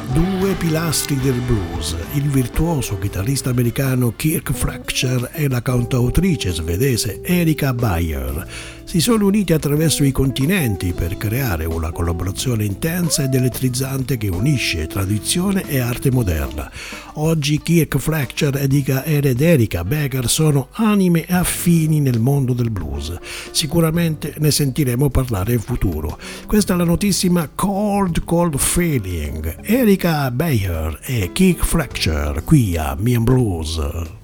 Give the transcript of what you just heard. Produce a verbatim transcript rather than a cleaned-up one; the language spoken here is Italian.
Due pilastri del blues, il virtuoso chitarrista americano Kirk Fletcher e la cantautrice svedese Erika Beyer, si sono uniti attraverso i continenti per creare una collaborazione intensa ed elettrizzante che unisce tradizione e arte moderna. Oggi Kirk Fletcher ed Erika Beyer sono anime affini nel mondo del blues. Sicuramente ne sentiremo parlare in futuro. Questa è la notissima Cold Cold Feeling. Erika Beyer e Kirk Fletcher qui a Me and Blues.